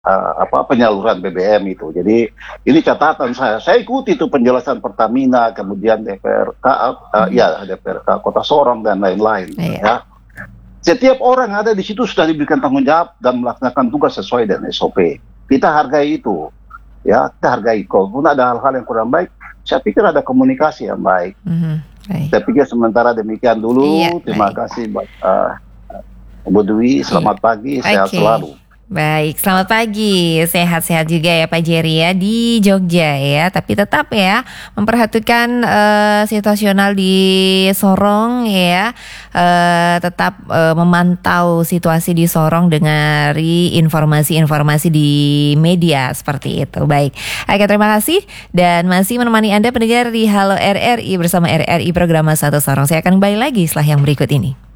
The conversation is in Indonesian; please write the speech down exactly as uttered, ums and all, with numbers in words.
uh, apa penyaluran B B M itu. Jadi ini catatan saya. Saya ikuti itu penjelasan Pertamina, kemudian D P R K, uh, ya D P R K Kota Sorong dan lain-lain. Iya. Ya. Setiap orang ada di situ sudah diberikan tanggung jawab dan melaksanakan tugas sesuai dengan S O P. Kita hargai itu, ya kita hargai. Kalaupun ada hal-hal yang kurang baik, saya pikir ada komunikasi yang baik. Mm-hmm. Baik. Saya pikir sementara demikian dulu. Iya, Terima baik. kasih buat uh, Bu Dwi. Selamat pagi, sehat Oke. selalu. Baik, selamat pagi. Sehat-sehat juga ya Pak Jerry ya di Jogja ya. Tapi tetap ya memperhatikan uh, situasional di Sorong ya. Uh, tetap uh, memantau situasi di Sorong dengan informasi-informasi di media seperti itu. Baik. Oke, terima kasih dan masih menemani Anda pendengar di Halo R R I bersama R R I Program satu Sorong. Saya akan kembali lagi setelah yang berikut ini.